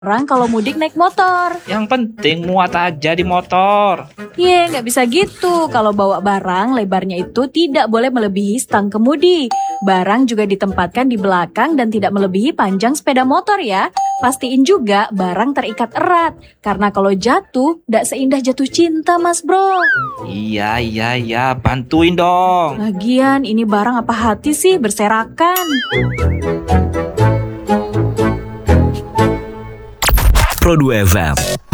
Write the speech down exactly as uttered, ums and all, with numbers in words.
orang kalau mudik naik motor. Yang penting muat aja di motor. Ye, nggak bisa gitu. Kalau bawa barang, lebarnya itu tidak boleh melebihi stang kemudi. Barang juga ditempatkan di belakang dan tidak melebihi panjang sepeda motor ya. Pastiin juga barang terikat erat. Karena kalau jatuh, nggak seindah jatuh cinta, Mas Bro. Iya, iya, iya. Bantuin dong. Lagian, ini barang apa hati sih berserakan? Pro dua F M.